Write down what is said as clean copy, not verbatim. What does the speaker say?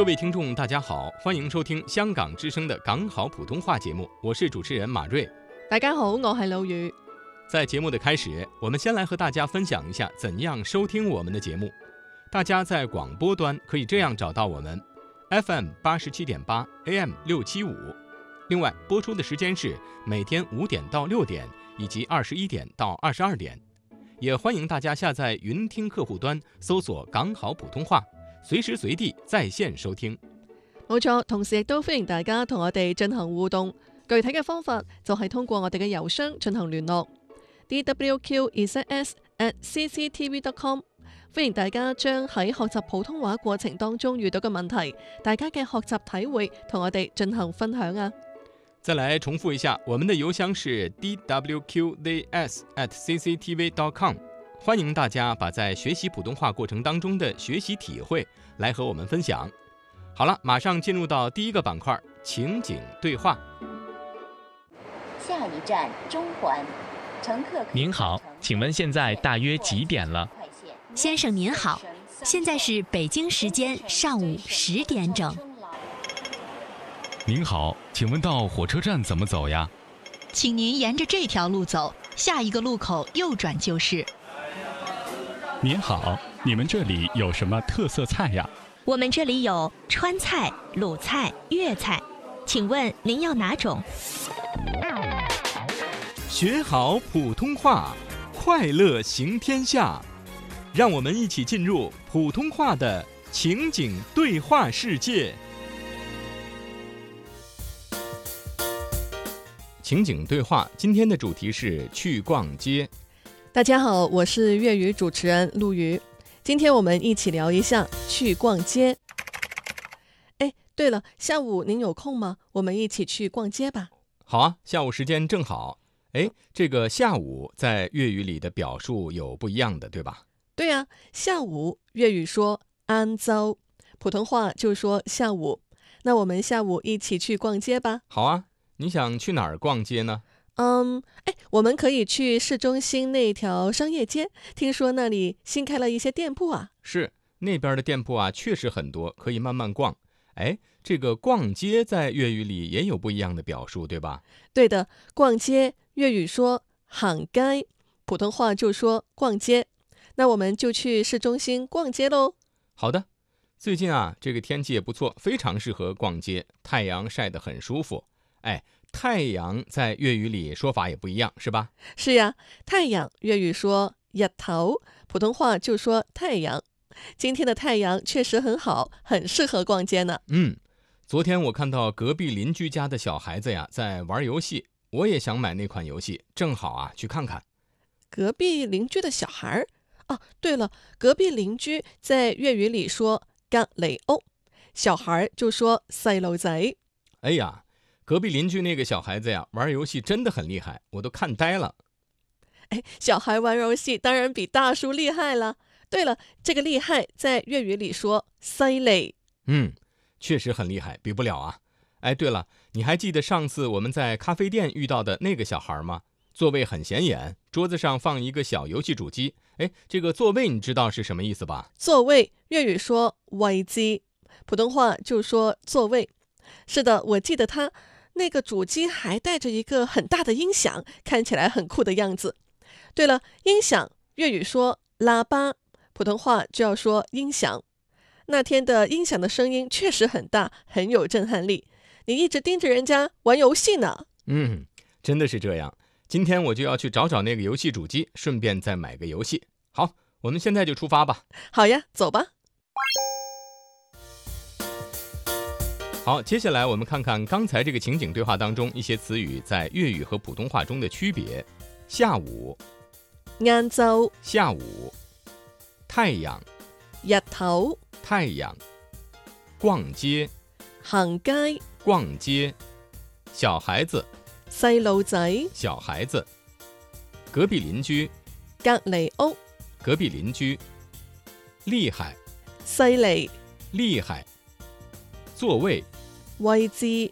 各位听众大家好，欢迎收听香港之声的港好普通话节目，我是主持人马瑞。 大家好，我係老宇。 在节目的开始，我们先来和大家分享一下怎样收听我们的节目。大家在广播端可以这样找到我们 FM 87.8 AM 675，另外播出的时间是每天5点到6点以及21点到22点。也欢迎大家下载云听客户端，搜索港好普通话，隨時隨地在線收聽。 冇錯，同時亦都歡迎大家同我哋進行互動。具體嘅方法就係通過我哋嘅郵箱進行聯絡 dwqzs@cctv.com。歡迎大家將喺學習普通話過程當中遇到嘅問題，大家嘅學習體會同我哋進行分享啊！ 再來重複一下，我們的郵箱是 dwqzs@cctv.com。歡迎大家把在學習普通話過程當中的學習體會來和我們分享。好了，馬上進入到第一個板塊，情景對話。 下一站中環，乘客。 您好，請問現在大約幾點了？ 先生您好，現在是北京時間上午10點整。 您好，請問到火車站怎麼走呀？ 請您沿着這條路走，下一個路口右轉就是。 您好，你們這裡有什麼特色菜呀？ 我們這裡有川菜、魯菜、粵菜，請問您要哪種？ 學好普通話，快樂行天下。讓我們一起進入普通話的情景對話世界。情景對話，今天的主題是去逛街。 大家好，我是粵語主持人陸瑜。今天我們一起聊一下去逛街。對了，下午您有空嗎？我們一起去逛街吧。 好啊，下午時間正好。這個下午在粵語裡的表述有不一樣的，對吧？ 對啊，下午粵語說晏晝，普通話就說下午。那我們下午一起去逛街吧。 好啊，你想去哪兒逛街呢？ 我們可以去市中心那條商業街，聽說那裡新開了一些店鋪啊。 是，那邊的店鋪啊，確實很多，可以慢慢逛。這個逛街在粵語裡也有不一樣的表述，對吧？ 對的，逛街粵語說行街，普通話就說逛街。那我們就去市中心逛街嘍。 好的，最近啊，這個天氣也不錯，非常適合逛街，太陽曬得很舒服。太陽在粵語裡說法也不一樣，是吧？ 是呀，太陽粵語說日頭，普通話就說太陽。今天的太陽確實很好，很適合逛街呢。 昨天我看到隔壁鄰居家的小孩子呀，在玩遊戲，我也想買那款遊戲，正好啊，去看看。 隔壁鄰居的小孩？對了，隔壁鄰居在粵語裡說隔離屋，小孩就說細路仔。 哎呀，隔壁鄰居那個小孩子呀，玩遊戲真的很厲害，我都看呆了。 小孩玩遊戲當然比大叔厲害了。對了，這個厲害在粵語裡說犀利。 確實很厲害，比不了啊。對了，你還記得上次我們在咖啡店遇到的那個小孩嗎？座位很顯眼，桌子上放一個小遊戲主機。這個座位你知道是什麼意思吧？ 座位粵語說位置，普通話就說座位。是的，我記得他那個主機還帶着一個很大的音響，看起來很酷的樣子。對了，音響粵語說喇叭，普通話就要說音響。那天的音響的聲音確實很大，很有震撼力。你一直盯着人家玩遊戲呢。 真的是這樣。今天我就要去找找那個遊戲主機，順便再買個遊戲。好，我們現在就出發吧。 好呀，走吧。 好，接下來我們看看剛才這個情景對話當中一些詞語在粵語和普通話中的區別。下午、 晏晝、 下午、太陽、 日頭、 太陽、逛街、 行街、 逛街、小孩子、 細路仔、 小孩子、隔壁鄰居、 隔離屋、 隔壁鄰居、厲害、 犀利、 厲害、座位、 位置、